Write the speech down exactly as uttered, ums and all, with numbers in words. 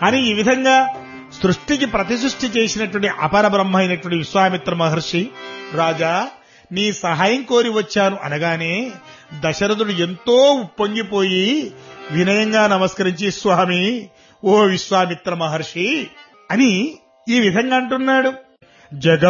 అని ఈ విధంగా సృష్టికి ప్రతిసృష్టి చేసినటువంటి అపర బ్రహ్మ అయినటువంటి విశ్వామిత్ర మహర్షి, రాజా నీ సహాయం కోరి వచ్చాను అనగానే దశరథుడు ఎంతో ఉప్పొంగిపోయి వినయంగా నమస్కరించి, స్వామి ఓ విశ్వామిత్ర మహర్షి అని ఈ విధంగా అంటున్నాడు. జగ